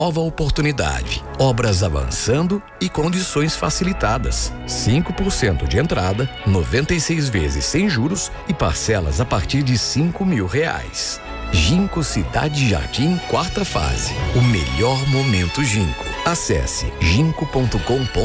Nova oportunidade, obras avançando e condições facilitadas. 5% de entrada, 96 vezes sem juros e parcelas a partir de R$5.000. Ginco Cidade Jardim, 4ª fase. O melhor momento Ginco. Acesse ginco.com.br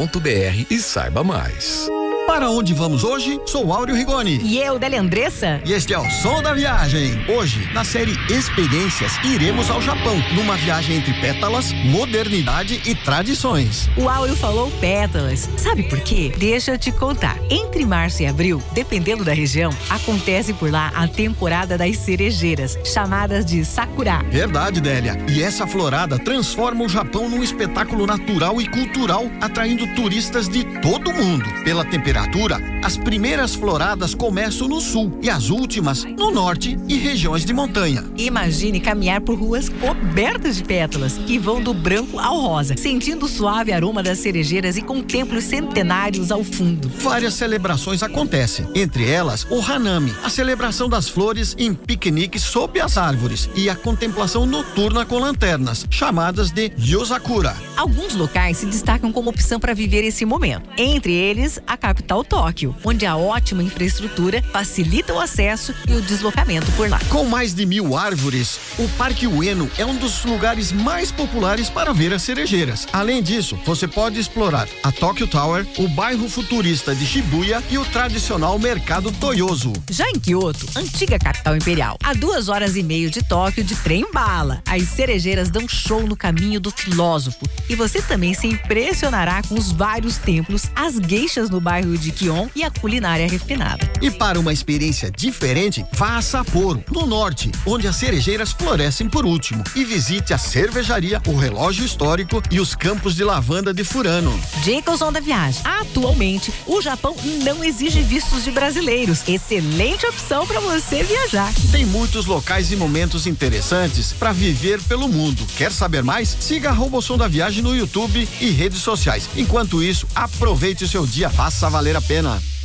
e saiba mais. Para onde vamos hoje? Sou Áureo Rigoni. E eu, Délia Andressa. E este é o Som da Viagem. Hoje, na série Experiências, iremos ao Japão, numa viagem entre pétalas, modernidade e tradições. O Áureo falou pétalas. Sabe por quê? Deixa eu te contar. Entre março e abril, dependendo da região, acontece por lá a temporada das cerejeiras, chamadas de sakura. Verdade, Délia. E essa florada transforma o Japão num espetáculo natural e cultural, atraindo turistas de todo o mundo. Pela temperatura, as primeiras floradas começam no sul e as últimas no norte e regiões de montanha. Imagine caminhar por ruas cobertas de pétalas que vão do branco ao rosa, sentindo o suave aroma das cerejeiras e com templos centenários ao fundo. Várias celebrações acontecem, entre elas o Hanami, a celebração das flores em piqueniques sob as árvores, e a contemplação noturna com lanternas, chamadas de Yozakura. Alguns locais se destacam como opção para viver esse momento. Entre eles, a capital Tóquio, onde a ótima infraestrutura facilita o acesso e o deslocamento por lá. Com mais de 1.000 árvores, o Parque Ueno é um dos lugares mais populares para ver as cerejeiras. Além disso, você pode explorar a Tokyo Tower, o bairro futurista de Shibuya e o tradicional mercado Toyosu. Já em Kyoto, antiga capital imperial, a 2h30 de Tóquio de trem-bala, as cerejeiras dão show no caminho do filósofo e você também se impressionará com os vários templos, as geishas no bairro de Kion e a culinária refinada. E para uma experiência diferente, vá a Sapporo, no norte, onde as cerejeiras florescem por último, e visite a cervejaria, o relógio histórico e os campos de lavanda de Furano. Dica ao Som da Viagem. Atualmente, o Japão não exige vistos de brasileiros. Excelente opção para você viajar. Tem muitos locais e momentos interessantes para viver pelo mundo. Quer saber mais? Siga @ Som da Viagem no YouTube e redes sociais. Enquanto isso, aproveite o seu dia, faça valer a pena.